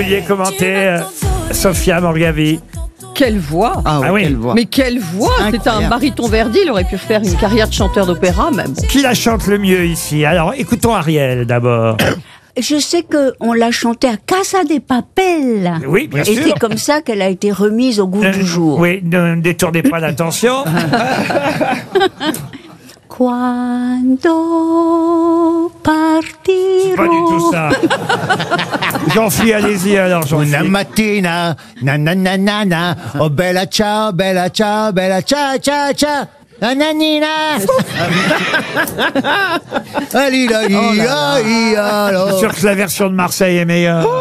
Veuillez commenter, Sophia Morgavi. Quelle voix! Ah oui. Quelle voix. Mais quelle voix! C'est un Incroyable. baryton Verdi, il aurait pu faire une carrière de chanteur d'opéra, mais bon. Qui la chante le mieux ici? Alors, écoutons Ariel d'abord. Je sais qu'on l'a chantée à Casa de Papel. Oui, bien Et sûr. c'est comme ça qu'elle a été remise au goût du jour. Oui, ne détournez pas l'attention. Quando partirò. Pas du tout ça. Jean-Philippe, allez-y alors, Una Jean-Philippe. mattina, na na na na na, oh bella ciao, bella ciao, bella ciao, ciao, ciao. Nananina. Je suis sûr que la version de Marseille est meilleure.